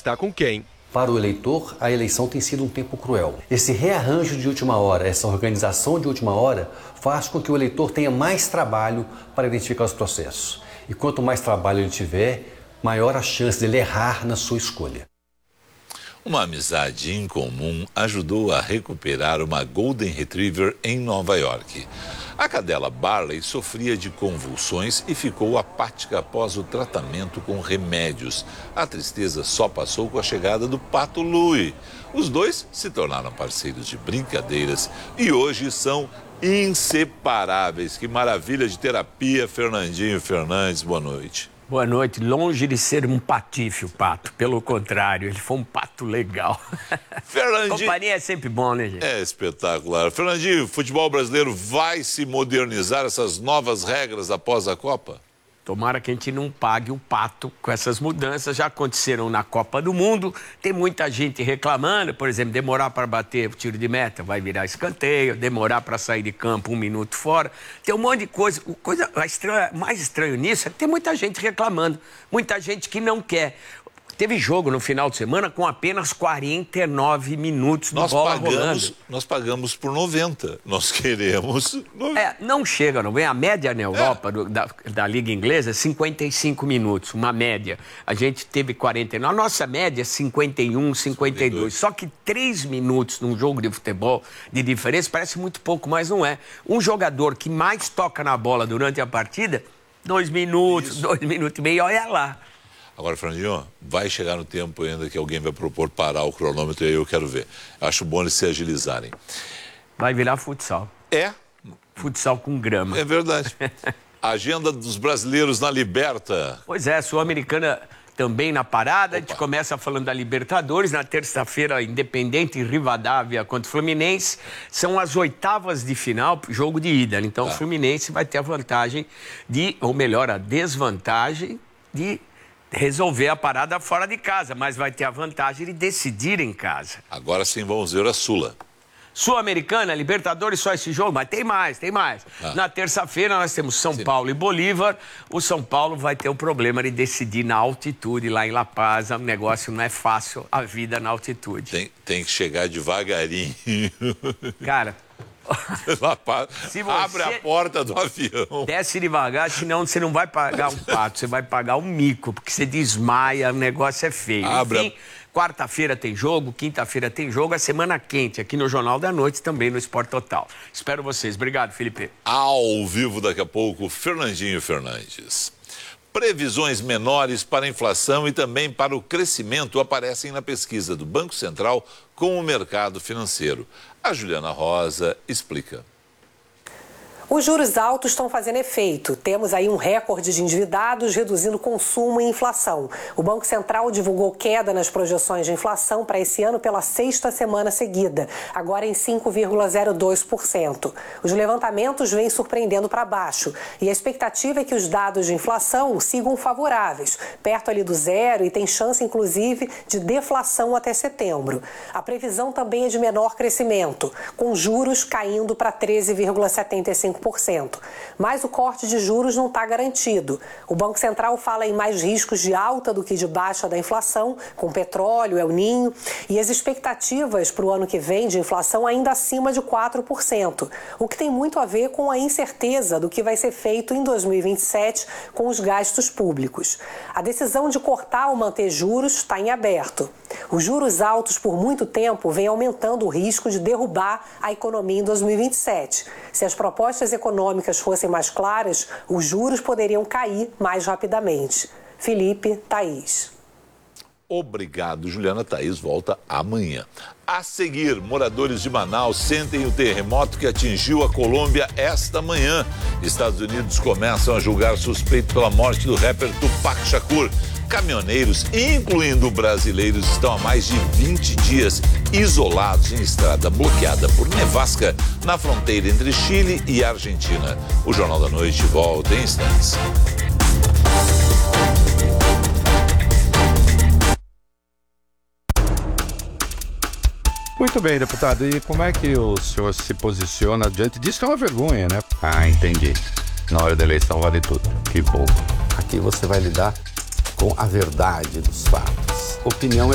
está com quem. Para o eleitor, a eleição tem sido um tempo cruel. Esse rearranjo de última hora, essa organização de última hora, faz com que o eleitor tenha mais trabalho para identificar os processos. E quanto mais trabalho ele tiver, maior a chance dele errar na sua escolha. Uma amizade incomum ajudou a recuperar uma Golden Retriever em Nova York. A cadela Barley sofria de convulsões e ficou apática após o tratamento com remédios. A tristeza só passou com a chegada do pato Louie. Os dois se tornaram parceiros de brincadeiras e hoje são inseparáveis. Que maravilha de terapia, Fernandinho Fernandes, boa noite. Boa noite. Longe de ser um patife o pato, pelo contrário, ele foi um pato legal. Fernandinho... Companhia é sempre bom, né, gente? É espetacular. Fernandinho, o futebol brasileiro vai se modernizar essas novas regras após a Copa? Tomara que a gente não pague o pato com essas mudanças. Já aconteceram na Copa do Mundo. Tem muita gente reclamando, por exemplo, demorar para bater o tiro de meta, vai virar escanteio, demorar para sair de campo 1 minuto fora. Tem um monte de coisa. Mais estranho nisso é que tem muita gente reclamando, muita gente que não quer. Teve jogo no final de semana com apenas 49 minutos de bola rolando. Nós pagamos por 90. Nós queremos... Não chega, não vem. A média na Europa da Liga Inglesa é 55 minutos, uma média. A gente teve 49. A nossa média é 51, 52. Só que 3 minutos num jogo de futebol de diferença parece muito pouco, mas não é. Um jogador que mais toca na bola durante a partida, 2 minutos, 2 minutos e meio, olha lá. Agora, Fernandinho, vai chegar no tempo ainda que alguém vai propor parar o cronômetro e aí eu quero ver. Acho bom eles se agilizarem. Vai virar futsal. É? Futsal com grama. É verdade. Agenda dos brasileiros na Liberta. Pois é, Sul-Americana também na parada. A gente começa falando da Libertadores. Na terça-feira, Independente e Rivadavia contra o Fluminense. São as oitavas de final, jogo de ida. Então, o Fluminense vai ter a vantagem ou melhor, a desvantagem de resolver a parada fora de casa, mas vai ter a vantagem de decidir em casa. Agora sim vamos ver a Sula. Sul-Americana, Libertadores, só esse jogo, mas tem mais. Na terça-feira nós temos São Paulo e Bolívar. O São Paulo vai ter o problema de decidir na altitude, lá em La Paz. O negócio não é fácil, a vida na altitude. Tem que chegar devagarinho. Cara... Abre a porta do avião. Desce devagar, senão você não vai pagar um pato, você vai pagar um mico, porque você desmaia, o negócio é feio. Enfim, quarta-feira tem jogo, quinta-feira tem jogo, a semana quente aqui no Jornal da Noite, também no Esporte Total. Espero vocês. Obrigado, Felipe. Ao vivo daqui a pouco, Fernandinho Fernandes. Previsões menores para a inflação e também para o crescimento aparecem na pesquisa do Banco Central com o mercado financeiro. A Juliana Rosa explica. Os juros altos estão fazendo efeito. Temos aí um recorde de endividados, reduzindo consumo e inflação. O Banco Central divulgou queda nas projeções de inflação para esse ano pela 6ª semana seguida, agora em 5,02%. Os levantamentos vêm surpreendendo para baixo e a expectativa é que os dados de inflação sigam favoráveis, perto ali do zero, e tem chance, inclusive, de deflação até setembro. A previsão também é de menor crescimento, com juros caindo para 13,75%. Mas o corte de juros não está garantido. O Banco Central fala em mais riscos de alta do que de baixa da inflação, com petróleo, El Niño, e as expectativas para o ano que vem de inflação ainda acima de 4%, o que tem muito a ver com a incerteza do que vai ser feito em 2027 com os gastos públicos. A decisão de cortar ou manter juros está em aberto. Os juros altos por muito tempo vêm aumentando o risco de derrubar a economia em 2027. Se as propostas econômicas fossem mais claras, os juros poderiam cair mais rapidamente. Felipe, Thaís. Obrigado, Juliana. Thaís volta amanhã. A seguir, moradores de Manaus sentem o terremoto que atingiu a Colômbia esta manhã. Estados Unidos começam a julgar suspeito pela morte do rapper Tupac Shakur. Caminhoneiros, incluindo brasileiros, estão há mais de 20 dias isolados em estrada bloqueada por nevasca na fronteira entre Chile e Argentina. O Jornal da Noite volta em instantes. Muito bem, deputado. E como é que o senhor se posiciona diante disso? Que é uma vergonha, né? Ah, entendi. Na hora da eleição vale tudo. Que bom. Aqui você vai lidar com a verdade dos fatos. Opinião